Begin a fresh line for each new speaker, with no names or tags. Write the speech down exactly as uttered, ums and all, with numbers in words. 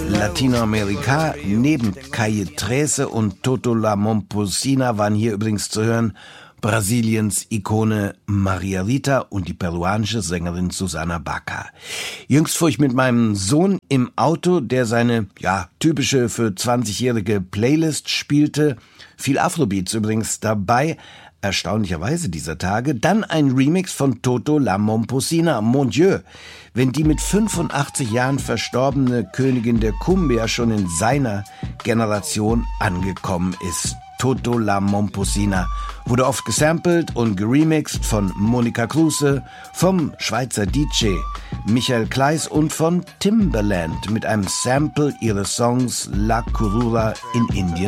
Latinoamerika. Neben Calle Trece und Toto La Momposina waren hier übrigens zu hören Brasiliens Ikone Maria Rita und die peruanische Sängerin Susana Baca. Jüngst fuhr ich mit meinem Sohn im Auto, der seine, ja, typische für zwanzigjährige Playlist spielte. Viel Afrobeats übrigens dabei, erstaunlicherweise dieser Tage. Dann ein Remix von Toto La Momposina, Mon Dieu. Wenn die mit fünfundachtzig Jahren verstorbene Königin der Cumbia schon in seiner Generation angekommen ist. Toto La Momposina wurde oft gesampelt und geremixed von Monica Kruse, vom Schweizer D J Michael Kleis und von Timbaland mit einem Sample ihres Songs La Curura in Indien